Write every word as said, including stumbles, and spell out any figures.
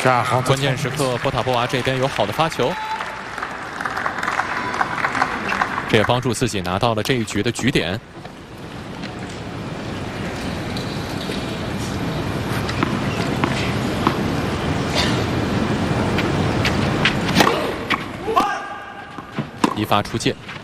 是啊，好， 关键时刻波塔波娃这边有好的发球，这也帮助自己拿到了这一局的局点。一发出界。